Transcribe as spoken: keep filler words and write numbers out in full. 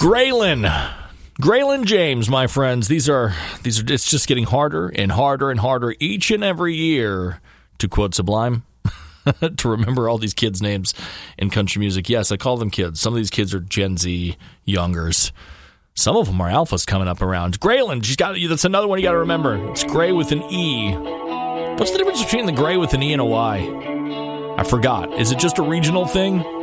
Graylin. Graylin James, my friends. These are, these are, it's just getting harder and harder and harder each and every year, to quote Sublime, to remember all these kids' names in country music. Yes, I call them kids. Some of these kids are Gen Z youngers. Some of them are alphas coming up around. Graylin, she's got, that's another one you got to remember. It's Gray with an E. What's the difference between the Gray with an E and a Y? I forgot. Is it just a regional thing?